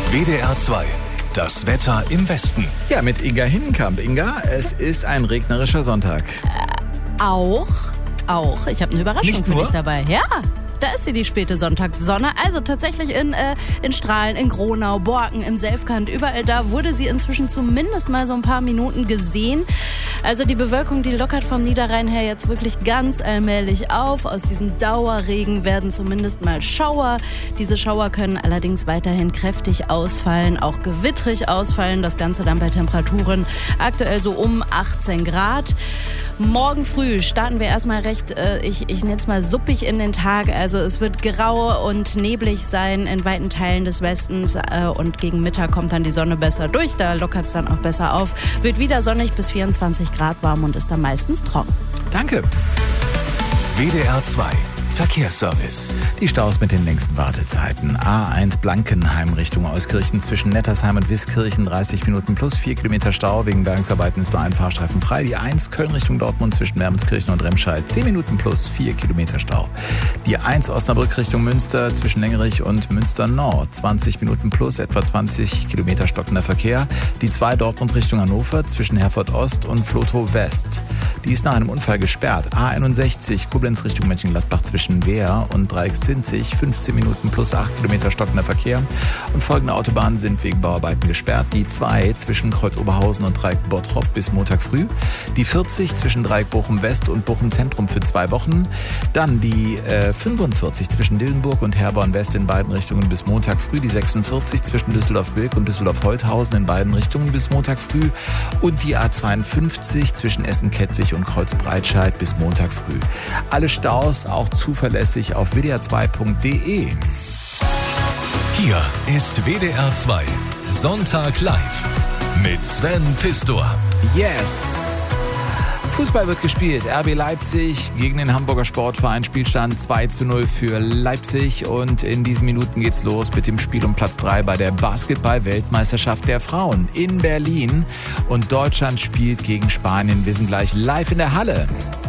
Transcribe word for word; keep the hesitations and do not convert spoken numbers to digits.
W D R zwei. Das Wetter im Westen. Ja, mit Inga Hinnenkamp. Inga, es ist ein regnerischer Sonntag. Äh, auch, auch. Ich habe eine Überraschung Nicht für nur? dich dabei. Ja. Da ist sie, die späte Sonntagssonne. Also tatsächlich in, äh, in Strahlen, in Gronau, Borken, im Selfkant, überall da wurde sie inzwischen zumindest mal so ein paar Minuten gesehen. Also die Bewölkung, die lockert vom Niederrhein her jetzt wirklich ganz allmählich auf. Aus diesem Dauerregen werden zumindest mal Schauer. Diese Schauer können allerdings weiterhin kräftig ausfallen, auch gewittrig ausfallen. Das Ganze dann bei Temperaturen aktuell so um achtzehn Grad. Morgen früh starten wir erstmal recht, äh, ich, ich nenne es mal suppig in den Tag. Also es wird grau und neblig sein in weiten Teilen des Westens äh, und gegen Mittag kommt dann die Sonne besser durch. Da lockert es dann auch besser auf. Wird wieder sonnig bis vierundzwanzig Grad warm und ist dann meistens trocken. Danke. W D R zwei. Verkehrsservice. Die Staus mit den längsten Wartezeiten. A eins Blankenheim Richtung Euskirchen zwischen Nettersheim und Wiskirchen dreißig Minuten plus vier Kilometer Stau. Wegen Bergungsarbeiten ist nur ein Fahrstreifen frei. Die eins Köln Richtung Dortmund zwischen Wermelskirchen und Remscheid zehn Minuten plus vier Kilometer Stau. Die eins Osnabrück Richtung Münster zwischen Lengerich und Münster Nord zwanzig Minuten plus etwa zwanzig Kilometer stockender Verkehr. Die zwei Dortmund Richtung Hannover zwischen Herford Ost und Flotow West. Die ist nach einem Unfall gesperrt. A einundsechzig Koblenz Richtung Mönchengladbach zwischen Wehr und Dreieckszinzig, fünfzehn Minuten plus acht Kilometer stockender Verkehr. Und folgende Autobahnen sind wegen Bauarbeiten gesperrt. Die zwei zwischen Kreuz Oberhausen und Dreieck Bottrop bis Montag früh. Die vierzig zwischen Dreieck Bochum West und Bochum Zentrum für zwei Wochen. Dann die äh, fünfundvierzig zwischen Dillenburg und Herborn West in beiden Richtungen bis Montag früh. Die sechsundvierzig zwischen Düsseldorf-Bilk und Düsseldorf-Holthausen in beiden Richtungen bis Montag früh. Und die A zweiundfünfzig zwischen Essen-Kettwig und Kreuz-Breitscheid bis Montag früh. Alle Staus auch zuverlässig auf w d r zwei punkt d e. Hier ist W D R zwei. Sonntag live. Mit Sven Pistor. Yes! Fußball wird gespielt. R B Leipzig gegen den Hamburger Sportverein. Spielstand zwei zu null für Leipzig. Und in diesen Minuten geht's los mit dem Spiel um Platz drei bei der Basketball-Weltmeisterschaft der Frauen in Berlin. Und Deutschland spielt gegen Spanien. Wir sind gleich live in der Halle.